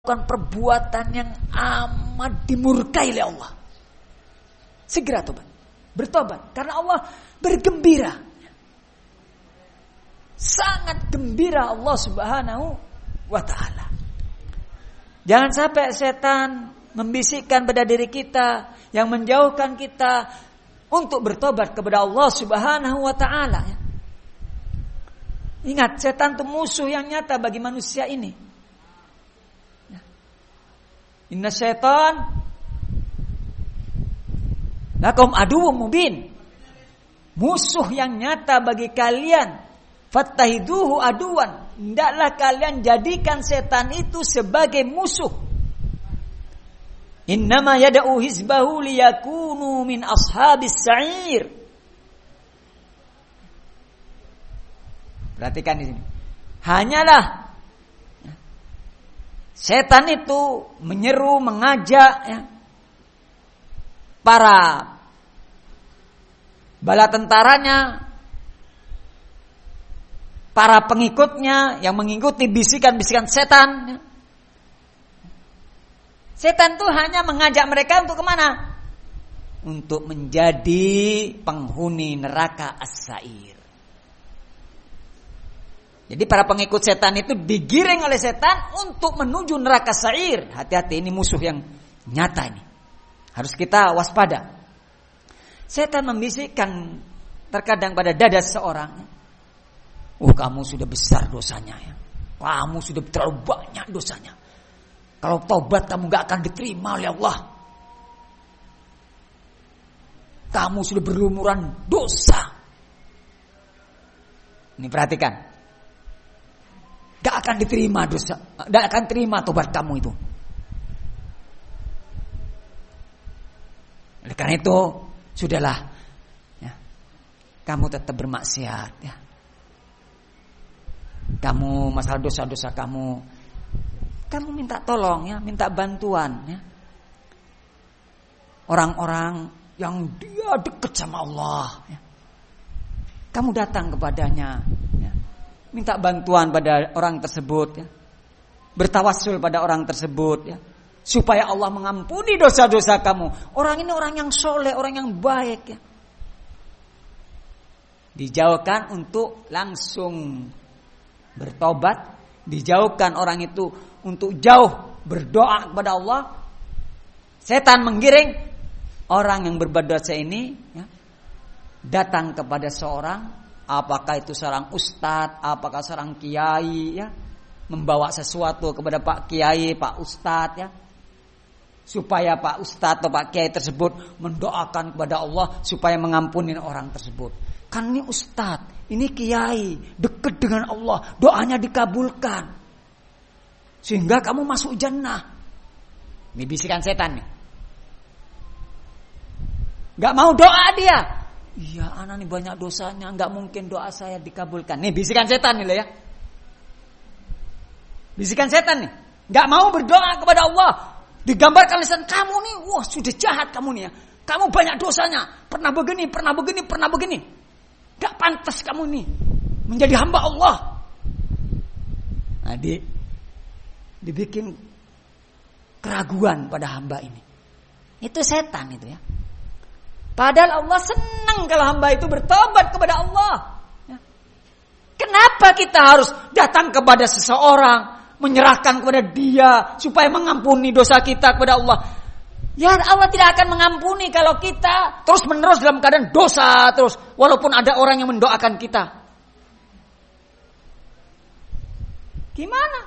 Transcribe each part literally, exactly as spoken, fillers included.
melakukan perbuatan yang amat dimurkai oleh Allah. Segera tobat, bertobat, karena Allah bergembira. Sangat gembira Allah Subhanahu wa ta'ala. Jangan sampai setan membisikkan pada diri kita yang menjauhkan kita untuk bertobat kepada Allah Subhanahu wa ta'ala. Ingat, setan itu musuh yang nyata bagi manusia ini. Inna syaitan lakum aduwwum mubin. Musuh yang nyata bagi kalian. Fattahiduhu aduwan. Hendaklah kalian jadikan setan itu sebagai musuh. Innama yada'u hizbahu liyakunu min ashabis sa'ir. Perhatikan di sini. Hanyalah setan itu menyeru, mengajak ya, para bala tentaranya, para pengikutnya yang mengikuti bisikan-bisikan setan. Ya. Setan itu hanya mengajak mereka untuk kemana? Untuk menjadi penghuni neraka as-sa'ir. Jadi para pengikut setan itu digiring oleh setan untuk menuju neraka sa'ir. Hati-hati, ini musuh yang nyata ini. Harus kita waspada. Setan membisikkan terkadang pada dada seseorang. Oh, kamu sudah besar dosanya ya. Kamu sudah terlalu banyak dosanya. Kalau taubat kamu gak akan diterima oleh Allah. Kamu sudah berlumuran dosa. Ini perhatikan. Gak akan diterima dosa, gak akan terima tobat kamu itu. Oleh karena itu, sudahlah, ya, kamu tetap bermaksiat, ya. Kamu masalah dosa-dosa kamu, kamu minta tolong, ya, minta bantuan, ya. Orang-orang yang dia dekat sama Allah, ya. Kamu datang kepadanya. Minta bantuan pada orang tersebut ya. Bertawassul pada orang tersebut ya. Supaya Allah mengampuni dosa-dosa kamu. Orang ini orang yang soleh, orang yang baik ya. Dijauhkan untuk langsung bertobat. Dijauhkan orang itu untuk jauh berdoa kepada Allah. Setan menggiring orang yang berbuat dosa ini ya, datang kepada seorang, apakah itu seorang ustadz, apakah seorang kiai ya, membawa sesuatu kepada Pak Kiai, Pak Ustadz ya, supaya Pak Ustadz atau Pak Kiai tersebut mendoakan kepada Allah supaya mengampuni orang tersebut. Kan ini Ustadz, ini Kiai, dekat dengan Allah, doanya dikabulkan, sehingga kamu masuk jannah. Ini bisikan setan nih. Gak mau doa dia. Iya, anak ini banyak dosanya, nggak mungkin doa saya dikabulkan. Nih bisikan setan nih loh ya. Bisikan setan nih, nggak mau berdoa kepada Allah. Digambarkan lisan kamu nih, wah sudah jahat kamu nih ya. Kamu banyak dosanya, pernah begini, pernah begini, pernah begini. Nggak pantas kamu nih menjadi hamba Allah. Nah, di, dibikin keraguan pada hamba ini. Itu setan itu ya. Padahal Allah senang kalau hamba itu bertobat kepada Allah. Kenapa kita harus datang kepada seseorang, menyerahkan kepada dia supaya mengampuni dosa kita kepada Allah? Ya, Allah tidak akan mengampuni kalau kita terus menerus dalam keadaan dosa terus, walaupun ada orang yang mendoakan kita. Gimana?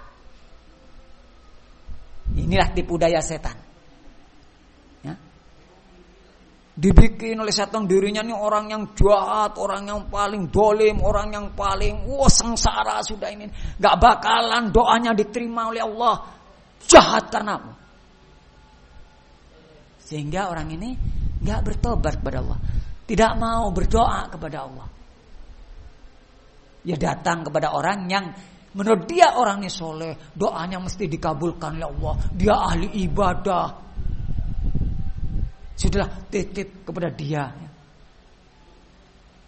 Inilah tipu daya setan. Dibikin oleh setan dirinya nih orang yang jahat, orang yang paling dolim, orang yang paling wah sengsara sudah ini, gak bakalan doanya diterima oleh Allah, jahat karena apa? Sehingga orang ini gak bertobat kepada Allah, tidak mau berdoa kepada Allah. Ya datang kepada orang yang menurut dia orangnya soleh, doanya mesti dikabulkan oleh Allah, dia ahli ibadah. Sudahlah titip kepada dia.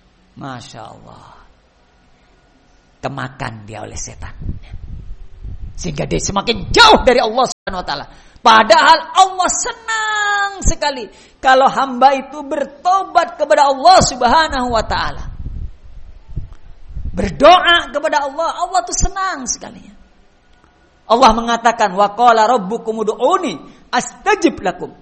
Masya Allah. Kemakan dia oleh setan. Sehingga dia semakin jauh dari Allah Subhanahu wa taala. Padahal Allah senang sekali kalau hamba itu bertobat kepada Allah Subhanahu wa taala. Berdoa kepada Allah, Allah tuh senang sekali. Allah mengatakan, wa qala rabbukum ud'uni astajib lakum.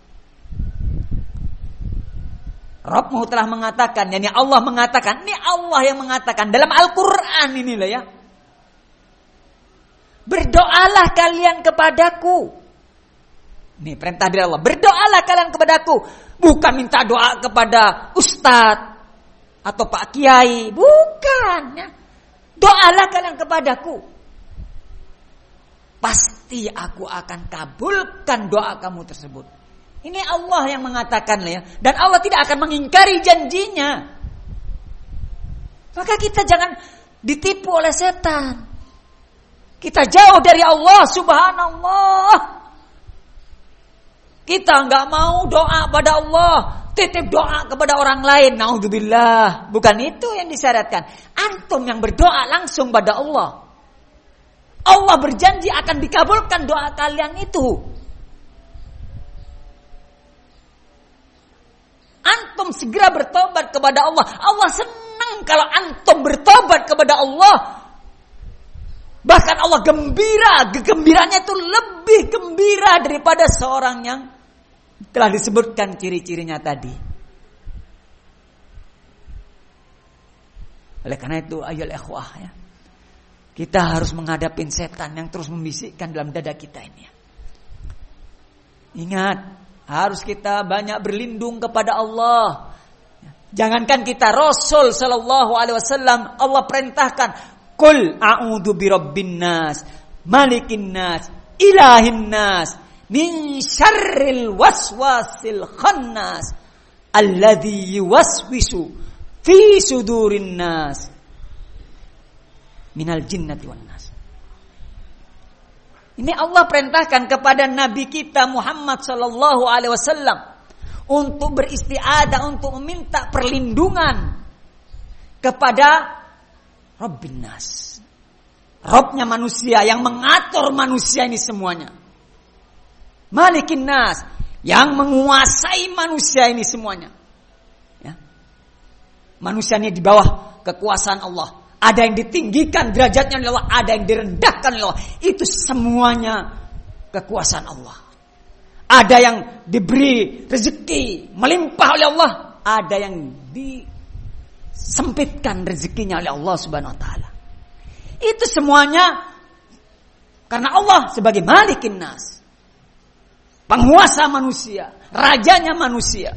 Rabbmu telah mengatakan, yakni Allah mengatakan, ini Allah yang mengatakan dalam Al-Quran ini loh ya. Berdoalah kalian kepadaku. Ini perintah dari Allah. Berdoalah kalian kepadaku. Bukan minta doa kepada ustadz atau Pak Kiai. Bukan ya. Doalah kalian kepadaku. Pasti aku akan kabulkan doa kamu tersebut. Ini Allah yang mengatakan ya. Dan Allah tidak akan mengingkari janjinya. Maka kita jangan ditipu oleh setan. Kita jauh dari Allah subhanallah. Kita nggak mau doa pada Allah. Titip doa kepada orang lain. Naudzubillah. Bukan itu yang disyaratkan. Antum yang berdoa langsung pada Allah. Allah berjanji akan dikabulkan doa kalian itu. Antum segera bertobat kepada Allah. Allah senang kalau antum bertobat kepada Allah. Bahkan Allah gembira. Kegembiraannya itu lebih gembira daripada seorang yang telah disebutkan ciri-cirinya tadi. Oleh karena itu ayol ikhwah ya. Kita harus menghadapi setan yang terus membisikkan dalam dada kita ini. Ingat, harus kita banyak berlindung kepada Allah. Jangankan kita, Rasul sallallahu alaihi wasallam Allah perintahkan, "Qul a'udzu birabbin nas, malikin nas, ilahin nas, min syarril waswasil khannas, alladzi yuwaswisu fi sudurin nas, minal jinnati wan nas." Ini Allah perintahkan kepada Nabi kita Muhammad sallallahu alaihi wasallam untuk beristiadah, untuk meminta perlindungan kepada Rabbin nas. Rabbnya manusia yang mengatur manusia ini semuanya. Malikin nas, yang menguasai manusia ini semuanya. Ya. Manusia ini di bawah kekuasaan Allah. Ada yang ditinggikan derajatnya oleh Allah, ada yang direndahkan oleh Allah. Itu semuanya kekuasaan Allah. Ada yang diberi rezeki melimpah oleh Allah, ada yang disempitkan rezekinya oleh Allah Subhanahu wa taala. Itu semuanya karena Allah sebagai malikin nas, penguasa manusia, rajanya manusia.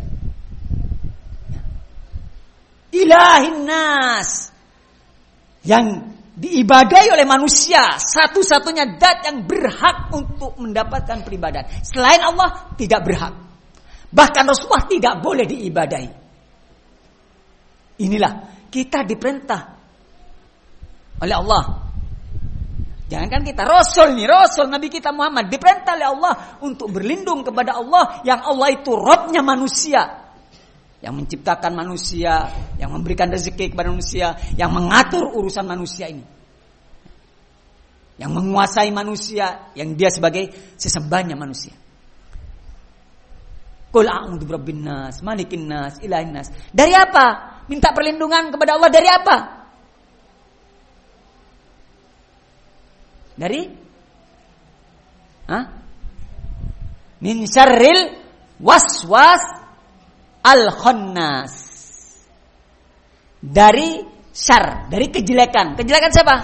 Ilahin nas, yang diibadai oleh manusia, satu-satunya zat yang berhak untuk mendapatkan peribadahan. Selain Allah tidak berhak. Bahkan Rasulullah tidak boleh diibadai. Inilah kita diperintah oleh Allah. Jangankan kita, Rasul nih, Rasul Nabi kita Muhammad diperintah oleh Allah untuk berlindung kepada Allah yang Allah itu Rabbnya manusia, yang menciptakan manusia, yang memberikan rezeki kepada manusia, yang mengatur urusan manusia ini, yang menguasai manusia, yang dia sebagai sesembahnya manusia. Qul a'udzu birabbin nas, malikin nas, ilahin nas. Dari apa? Minta perlindungan kepada Allah dari apa? Dari? Hah? Min syarril waswas al-khannas. Dari syar, dari kejelekan. Kejelekan siapa?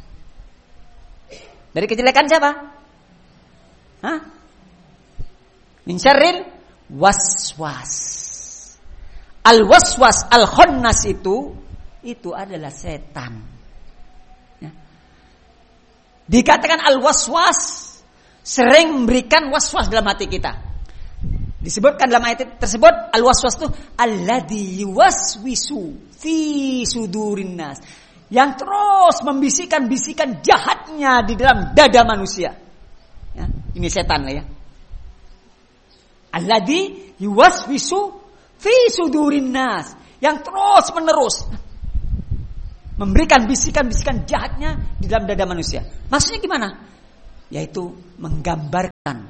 Dari kejelekan siapa? Hah? Min syarril waswas. Al-waswas al-khannas itu itu adalah setan. Ya. Dikatakan al-waswas sering memberikan waswas dalam hati kita. Disebutkan dalam ayat tersebut al-waswas itu alladzi yuwaswisu fi sudurin nas, yang terus membisikkan bisikan jahatnya di dalam dada manusia. Ya, ini setan lah ya. Alladzi yuwaswisu fi sudurin nas, yang terus menerus memberikan bisikan-bisikan jahatnya di dalam dada manusia. Maksudnya gimana? yaitu menggambarkan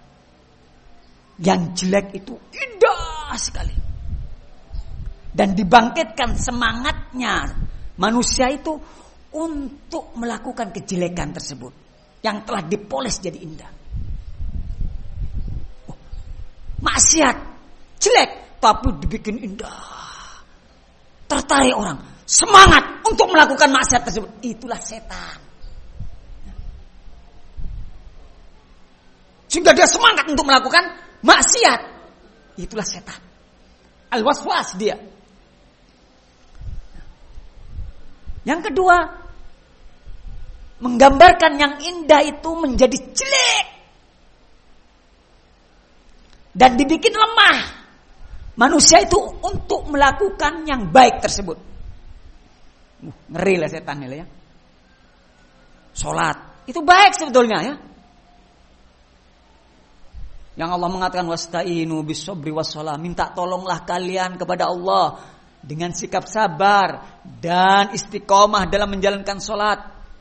yang jelek itu indah sekali. Dan dibangkitkan semangatnya manusia itu untuk melakukan kejelekan tersebut yang telah dipoles jadi indah. Oh, maksiat jelek tapi dibikin indah. Tertarik orang, semangat untuk melakukan maksiat tersebut. Itulah setan. Sehingga dia semangat untuk melakukan maksiat. Itulah setan. Al-waswas dia. Yang kedua, menggambarkan yang indah itu menjadi jelek dan dibikin lemah manusia itu untuk melakukan yang baik tersebut. Uh, ngeri lah setan ini ya. Salat itu baik sebetulnya ya. Yang Allah mengatakan wasta'inu bis-sabri was-shalah, minta tolonglah kalian kepada Allah dengan sikap sabar dan istiqomah dalam menjalankan salat.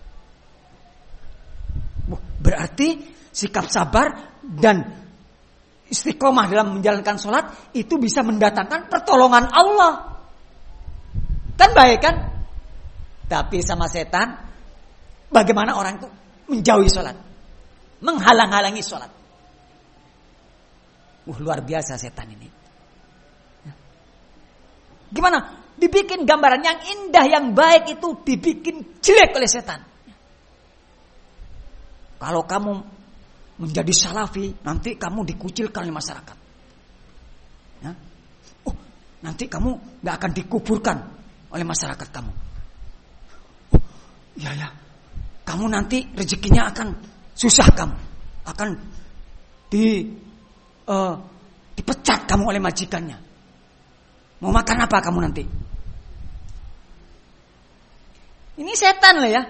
Berarti sikap sabar dan istiqomah dalam menjalankan salat itu bisa mendatangkan pertolongan Allah. Kan baik kan? Tapi sama setan, bagaimana orang itu menjauhi salat, menghalang-halangi salat. Uh, luar biasa setan ini. Gimana? Dibikin gambaran yang indah, yang baik itu dibikin jelek oleh setan. Kalau kamu menjadi salafi, nanti kamu dikucilkan oleh masyarakat. Ya? Oh, nanti kamu gak akan dikuburkan oleh masyarakat kamu. Oh, ya ya, kamu nanti rezekinya akan susah kamu, akan di uh, dipecat kamu oleh majikannya. Mau makan apa kamu nanti? Ini setan lah ya.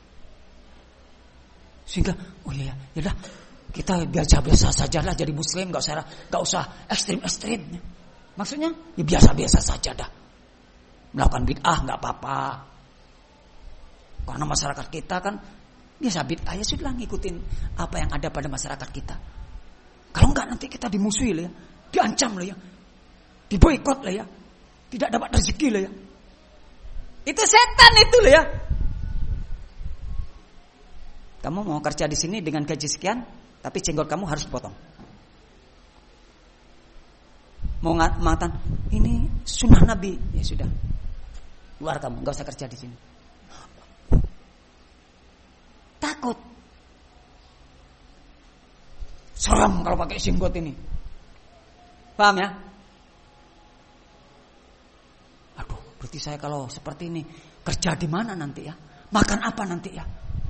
Sehingga, oh iya, ya dah, kita biasa-biasa saja lah jadi muslim, nggak usah, nggak usah ekstrim-ekstrim. Maksudnya, ya biasa-biasa saja dah. Melakukan bid'ah nggak apa-apa. Karena masyarakat kita kan biasa bid'ah, ya sudah ngikutin apa yang ada pada masyarakat kita. Kalau nggak nanti kita dimusuhi lah ya, diancam lah ya, diboikot lah ya. Tidak dapat rezeki lah ya. Itu setan itu lah ya. Kamu mau kerja di sini dengan gaji sekian, tapi jenggot kamu harus dipotong. Mau mengatakan ini sunnah Nabi, ya sudah. Luar kamu, nggak usah kerja di sini. Takut. Seram kalau pakai jenggot ini. Paham ya? Berarti saya kalau seperti ini kerja di mana nanti ya? Makan apa nanti ya?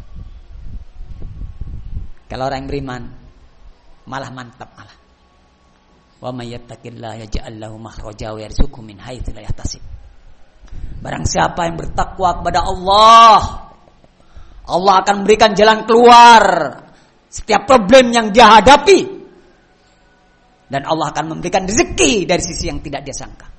Kalau orang yang beriman malah mantap malah. Wa may yattaqillaha yaj'al lahu makhraja wa yarzuqhu min haitsu la yahtasib. Barang siapa yang bertakwa kepada Allah, Allah akan memberikan jalan keluar setiap problem yang dia hadapi. Dan Allah akan memberikan rezeki dari sisi yang tidak dia sangka.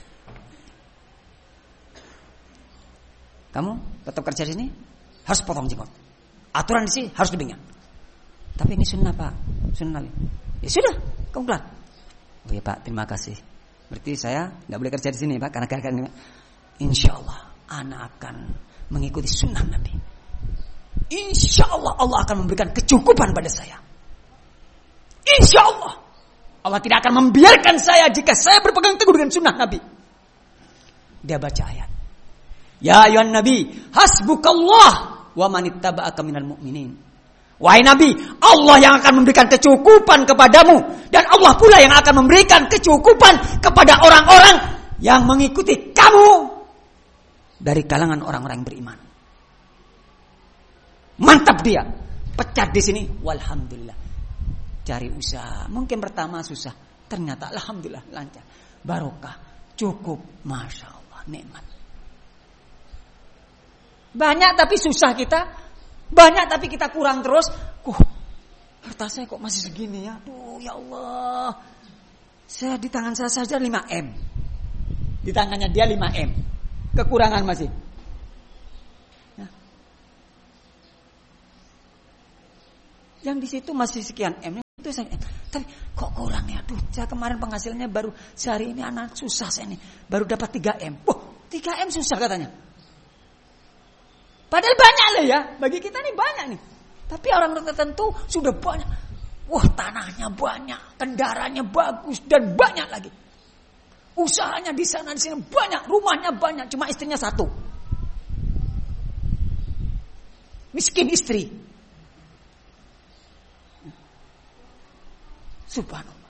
Kamu tetap kerja di sini harus potong jenggot. Aturan di sini harus demikian. Tapi ini sunnah Pak, sunnah. Ya sudah, kamu kelar. Oh ya Pak, terima kasih. Berarti saya nggak boleh kerja di sini Pak, karena karena insya Allah anak akan mengikuti sunnah Nabi. Insya Allah Allah akan memberikan kecukupan pada saya. Insya Allah Allah tidak akan membiarkan saya jika saya berpegang teguh dengan sunnah Nabi. Dia baca ayat. Ya ayuhan Nabi, hasbukallah wa manittaba'aka minal mu'minin. Wahai Nabi, Allah yang akan memberikan kecukupan kepadamu dan Allah pula yang akan memberikan kecukupan kepada orang-orang yang mengikuti kamu dari kalangan orang-orang yang beriman. Mantap dia. Pecat di sini, walhamdulillah. Cari usaha, mungkin pertama susah, ternyata alhamdulillah lancar. Barokah, cukup, masya Allah, nikmat. Banyak tapi susah kita. Banyak tapi kita kurang terus. Uh, harta saya kok masih segini ya. Aduh ya Allah. Saya di tangan saya saja lima M. Di tangannya dia lima M. Kekurangan masih. Ya. di situ masih sekian M. Itu saya, tapi kok kurang ya? Aduh, saya kemarin penghasilannya baru sehari ini anak susah saya nih. Baru dapat tiga M. Wah, tiga M susah katanya. Padahal banyak loh ya. Bagi kita nih banyak nih. Tapi orang-orang tertentu sudah banyak. Wah, tanahnya banyak, kendaraannya bagus dan banyak lagi. Usahanya di sana di sini banyak, rumahnya banyak, cuma istrinya satu. Miskin istri. Subhanallah.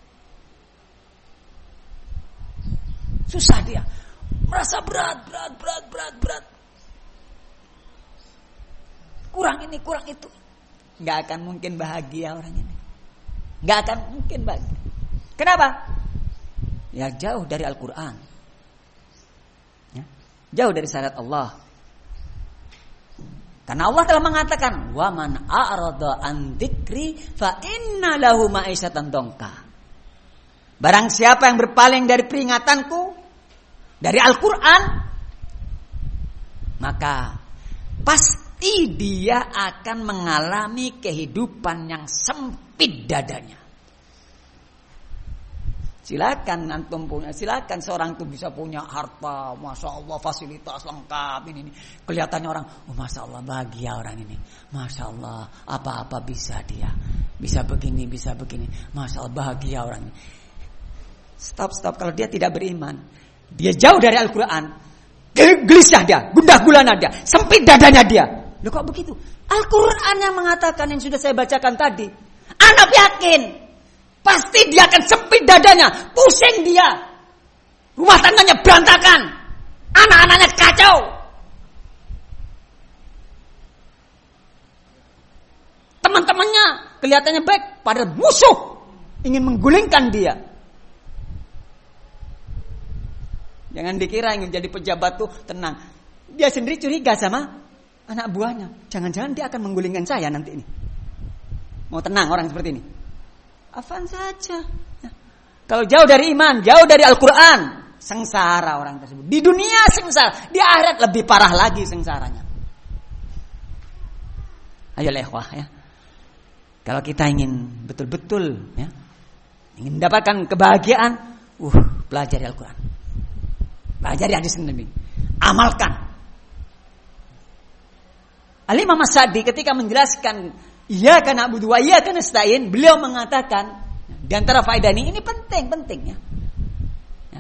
Susah dia. Merasa berat, berat, berat, berat, berat. Kurang ini, kurang itu. Gak akan mungkin bahagia orang ini. Gak akan mungkin bahagia. Kenapa? Ya jauh dari Al-Quran. Ya, jauh dari syariat Allah. Karena Allah telah mengatakan, wa man a'rada an dzikri fa inna lahu ma'isyatan dongka. Barang siapa yang berpaling dari peringatanku, dari Al-Qur'an, maka pasti dia akan mengalami kehidupan yang sempit dadanya. Silakan antum punya, silakan seorang itu bisa punya harta, masya Allah fasilitas lengkap ini, ini. Kelihatannya orang, oh masya Allah bahagia orang ini, masya Allah apa-apa bisa dia, bisa begini, bisa begini, masya Allah bahagia orang ini. Stop, stop. Kalau dia tidak beriman, dia jauh dari Al-Quran, gelisah dia, gundah gulana dia, sempit dadanya dia. Loh kok begitu? Al-Quran yang mengatakan yang sudah saya bacakan tadi. Anak yakin. Pasti dia akan sempit dadanya, pusing dia, rumah tangganya berantakan, anak-anaknya kacau. Teman-temannya kelihatannya baik, padahal musuh ingin menggulingkan dia. Jangan dikira ingin jadi pejabat tuh tenang. Dia sendiri curiga sama anak buahnya. Jangan-jangan dia akan menggulingkan saya nanti ini. Mau tenang orang seperti ini? Afan saja. Ya. Kalau jauh dari iman, jauh dari Al-Quran, sengsara orang tersebut. Di dunia sengsara, di akhirat lebih parah lagi sengsaranya. Ayo ikhwah ya. Kalau kita ingin betul-betul ya, ingin mendapatkan kebahagiaan, uh, pelajari Al-Quran. Pelajari hadis Nabi. Amalkan. Al-Imam As-Sa'di ketika menjelaskan Iyyaka na'budu wa iyyaka nasta'in, beliau mengatakan di antara faedah ini, ini penting, penting ya. ya.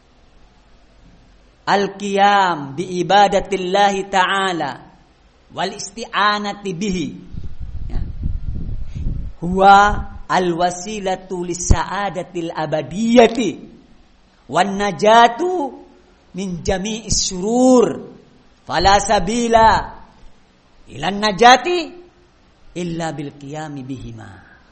Al-qiyam bi ibadatillahi ta'ala wal isti'anati bihi. Ya. Huwa al-wasilatu lis-sa'adatil abadiyati wan najatu min jami'is syurur. Fala sabila ilan najati illa bil qiyami bihima.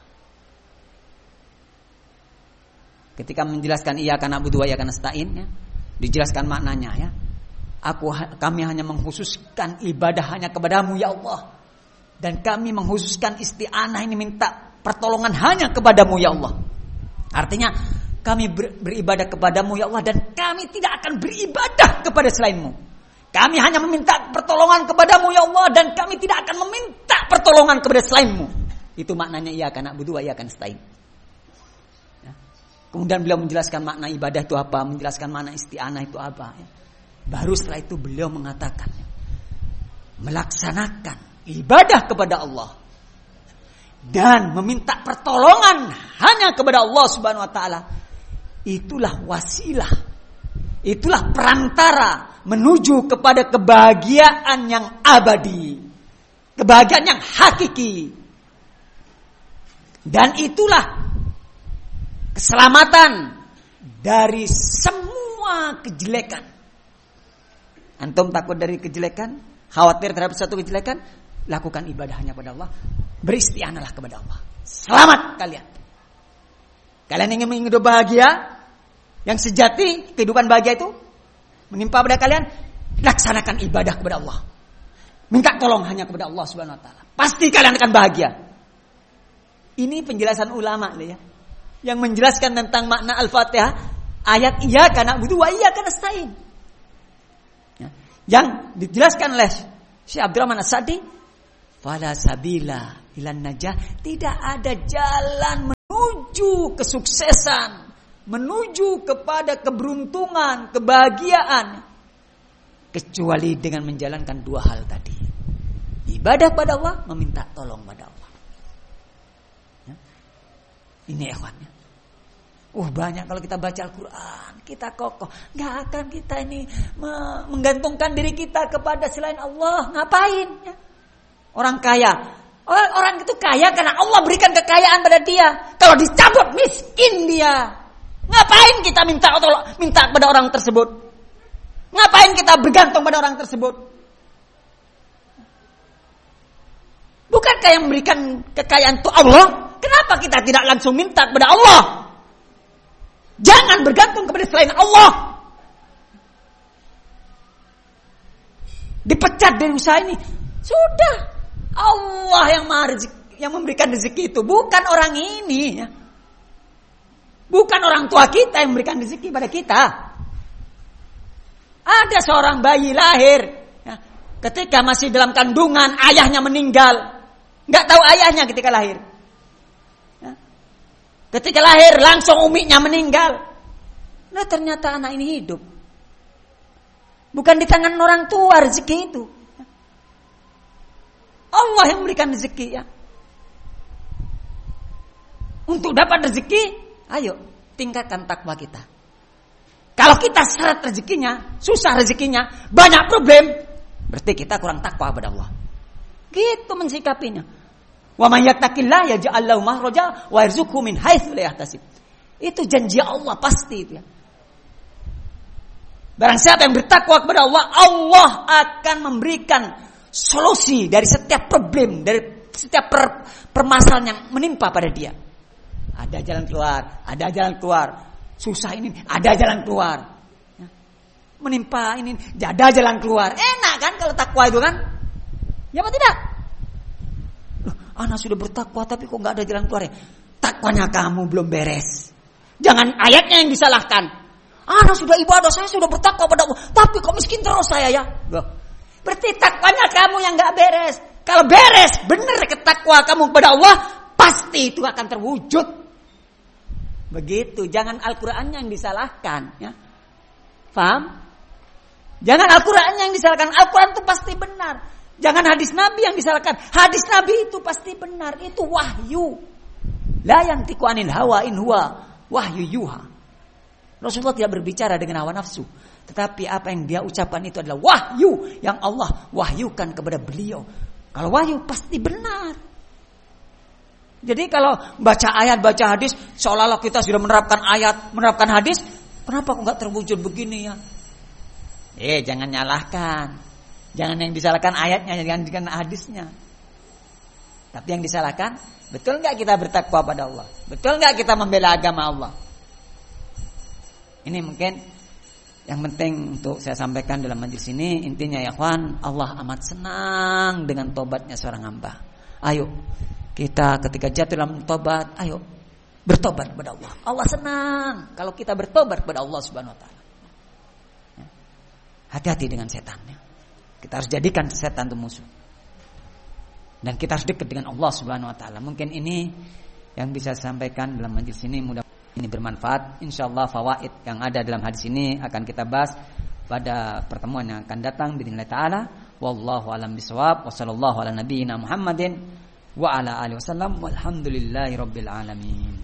Ketika menjelaskan iyyaka na'budu wa iyyaka nasta'in ya, dijelaskan maknanya ya. Aku kami hanya mengkhususkan ibadah hanya kepadamu ya Allah. Dan kami mengkhususkan isti'anah ini minta pertolongan hanya kepadamu ya Allah. Artinya kami ber, beribadah kepadamu ya Allah dan kami tidak akan beribadah kepada selainmu. Kami hanya meminta pertolongan kepadamu ya Allah dan kami tidak akan meminta pertolongan kepada selainmu. Itu maknanya iyyaka na'budu wa iyyaka nasta'in. Ya. Kemudian beliau menjelaskan makna ibadah itu apa, menjelaskan makna isti'anah itu apa. Ya. Baru setelah itu beliau mengatakan, ya, melaksanakan ibadah kepada Allah dan meminta pertolongan hanya kepada Allah Subhanahu Wa Taala. Itulah wasilah, itulah perantara menuju kepada kebahagiaan yang abadi, kebahagiaan yang hakiki. Dan itulah keselamatan dari semua kejelekan. Antum takut dari kejelekan, khawatir terhadap satu kejelekan, lakukan ibadahnya kepada Allah, beristianalah kepada Allah. Selamat kalian. Kalian ingin hidup bahagia yang sejati, kehidupan bahagia itu menimpa pada kalian, laksanakan ibadah kepada Allah. Minta tolong hanya kepada Allah Subhanahu Wa Taala. Pasti kalian akan bahagia. Ini penjelasan ulama ya, yang menjelaskan tentang makna Al-Fatihah, ayat iyyaka na'budu wa iyyaka nasta'in. Ya. Yang dijelaskan oleh Syekh Abdurrahman As-Sa'di, fala sabila ilan najah, tidak ada jalan menuju kesuksesan, menuju kepada keberuntungan, kebahagiaan, kecuali dengan menjalankan dua hal tadi. Ibadah pada Allah, meminta tolong pada Allah. Ya. Ini ikhwannya. Uh banyak kalau kita baca Al-Quran, kita kokoh. Gak akan kita ini menggantungkan diri kita kepada selain Allah. Ngapain? Ya. Orang kaya, orang, orang itu kaya karena Allah berikan kekayaan pada dia. Kalau dicabut miskin dia. Ngapain kita minta minta kepada orang tersebut? Ngapain kita bergantung pada orang tersebut? Bukankah yang memberikan kekayaan itu Allah? Kenapa kita tidak langsung minta kepada Allah? Jangan bergantung kepada selain Allah. Dipecat dari usaha ini, sudah Allah yang maha rezeki, yang memberikan rezeki itu, bukan orang ini. Ya. Bukan orang tua kita yang memberikan rezeki pada kita. Ada seorang bayi lahir, ya, ketika masih dalam kandungan ayahnya meninggal, nggak tahu ayahnya ketika lahir. Ketika lahir langsung uminya meninggal. Nah ternyata anak ini hidup. Bukan di tangan orang tua rezeki itu. Allah yang memberikan rezeki ya. Untuk dapat rezeki, ayo tingkatkan takwa kita. Kalau kita syarat rezekinya, susah rezekinya, banyak problem, berarti kita kurang takwa kepada Allah. Gitu mensikapinya. Wa may yattaqillah yaj'al lahu makhraja wa yarzuqhu min haitsu la yahtasib. Itu janji Allah pasti itu ya. Barang siapa yang bertakwa kepada Allah, Allah akan memberikan solusi dari setiap problem, dari setiap per, permasalahan yang menimpa pada dia. Ada jalan keluar, ada jalan keluar. Susah ini, ada jalan keluar. Ya. Menimpa ini, ada jalan keluar. Enak kan kalau takwa itu kan? Ya apa tidak? Anak sudah bertakwa tapi kok gak ada jalan keluar ya? Takwanya kamu belum beres. Jangan ayatnya yang disalahkan. Anak sudah ibadah, saya sudah bertakwa pada Allah, tapi kok miskin terus saya ya? Loh. Berarti takwanya kamu yang gak beres. Kalau beres, benar ketakwa kamu kepada Allah, pasti itu akan terwujud. Begitu, jangan Al-Qur'annya yang disalahkan ya. Paham? Jangan Al-Qur'annya yang disalahkan. Al-Qur'an itu pasti benar. Jangan hadis Nabi yang disalahkan. Hadis Nabi itu pasti benar. Itu wahyu. La yantiqu anil hawa in huwa wahyu yuha. Rasulullah tidak berbicara dengan hawa nafsu. Tetapi apa yang dia ucapkan itu adalah wahyu yang Allah wahyukan kepada beliau. Kalau wahyu pasti benar. Jadi kalau baca ayat, baca hadis, seolah-olah kita sudah menerapkan ayat, menerapkan hadis. Kenapa kok gak terwujud begini ya? Eh jangan nyalahkan. Jangan yang disalahkan ayatnya, jangan hadisnya. Tapi yang disalahkan, betul nggak kita bertakwa pada Allah? Betul nggak kita membela agama Allah? Ini mungkin yang penting untuk saya sampaikan dalam majlis ini. Intinya ya kawan, Allah amat senang dengan tobatnya seorang hamba. Ayo kita ketika jatuh dalam tobat, ayo bertobat kepada Allah. Allah senang kalau kita bertobat kepada Allah Subhanahu Wa Taala. Hati-hati dengan setannya. Kita harus jadikan setan itu musuh. Dan kita harus dekat dengan Allah Subhanahu Wa Taala. Mungkin ini yang bisa saya sampaikan dalam majelis ini. Mudah-mudahan ini bermanfaat. Insyaallah fawaid yang ada dalam hadis ini akan kita bahas pada pertemuan yang akan datang biidznillah taala. Wallahu a'lam bishawab. Wassallallahu ala nabiyyina Muhammadin wa ala alihi wasallam. Walhamdulillahirabbil alamin.